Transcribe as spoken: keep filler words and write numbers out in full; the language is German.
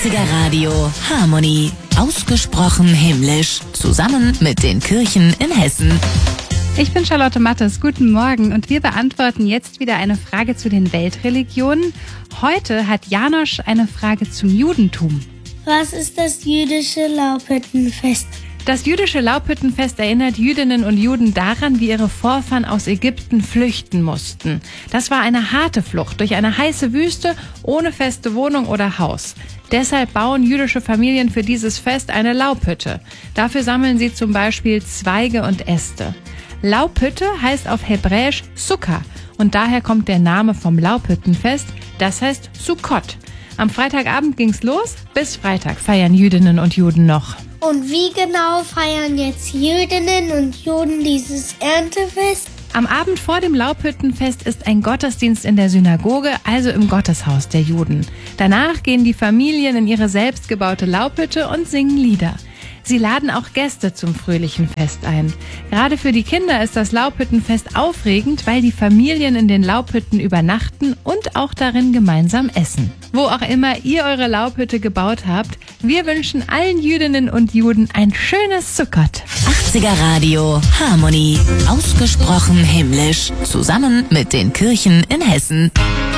achtziger Radio Harmonie. Ausgesprochen himmlisch. Zusammen mit den Kirchen in Hessen. Ich bin Charlotte Mattes, guten Morgen und wir beantworten jetzt wieder eine Frage zu den Weltreligionen. Heute hat Janosch eine Frage zum Judentum. Was ist das jüdische Laubhüttenfest? Das jüdische Laubhüttenfest erinnert Jüdinnen und Juden daran, wie ihre Vorfahren aus Ägypten flüchten mussten. Das war eine harte Flucht durch eine heiße Wüste ohne feste Wohnung oder Haus. Deshalb bauen jüdische Familien für dieses Fest eine Laubhütte. Dafür sammeln sie zum Beispiel Zweige und Äste. Laubhütte heißt auf Hebräisch Sukkah und daher kommt der Name vom Laubhüttenfest, das heißt Sukkot. Am Freitagabend ging's los, bis Freitag feiern Jüdinnen und Juden noch. Und wie genau feiern jetzt Jüdinnen und Juden dieses Erntefest? Am Abend vor dem Laubhüttenfest ist ein Gottesdienst in der Synagoge, also im Gotteshaus der Juden. Danach gehen die Familien in ihre selbstgebaute Laubhütte und singen Lieder. Sie laden auch Gäste zum fröhlichen Fest ein. Gerade für die Kinder ist das Laubhüttenfest aufregend, weil die Familien in den Laubhütten übernachten und auch darin gemeinsam essen. Wo auch immer ihr eure Laubhütte gebaut habt, wir wünschen allen Jüdinnen und Juden ein schönes Sukkot. achtziger Radio Harmonie. Ausgesprochen himmlisch. Zusammen mit den Kirchen in Hessen.